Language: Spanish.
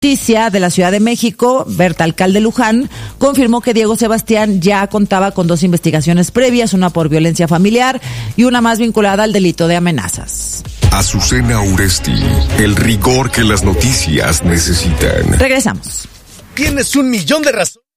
Justicia de la Ciudad de México, Berta Alcalde Luján, confirmó que Diego Sebastián ya contaba con 2 investigaciones previas, una por violencia familiar y una más vinculada al delito de amenazas. Azucena Uresti, el rigor que las noticias necesitan. Regresamos. Tienes 1,000,000 de razones.